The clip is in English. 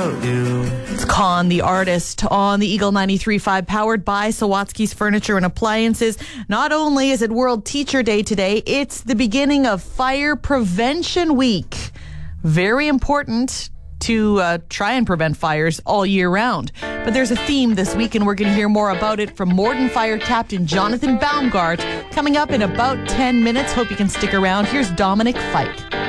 without you. It's Khan, the artist, on the Eagle 93.5, powered by Sawatsky's Furniture and Appliances. Not only is it World Teacher Day today, it's the beginning of Fire Prevention Week. Very important to try and prevent fires all year round. But there's a theme this week, and we're going to hear more about it from Morden Fire Captain Jonathan Baumgart coming up in about 10 minutes. Hope you can stick around. Here's Dominic Fike.